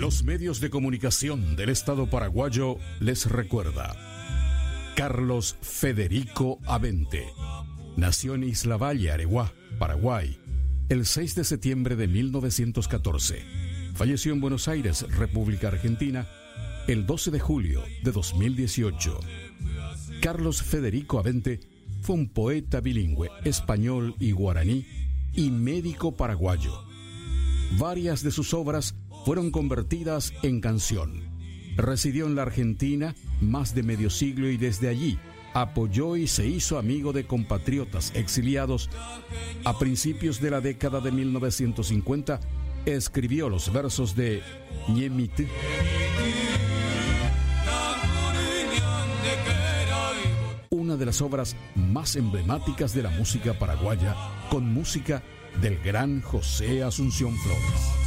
Los medios de comunicación del Estado paraguayo les recuerda. Carlos Federico Avente nació en Isla Valle, Areguá, Paraguay, el 6 de septiembre de 1914. Falleció en Buenos Aires, República Argentina, el 12 de julio de 2018. Carlos Federico Avente fue un poeta bilingüe español y guaraní y médico paraguayo. Varias de sus obras fueron convertidas en canción. Residió en la Argentina más de medio siglo y desde allí apoyó y se hizo amigo de compatriotas exiliados. A principios de la década de 1950 escribió los versos de Ñemity, una de las obras más emblemáticas de la música paraguaya, con música del gran José Asunción Flores.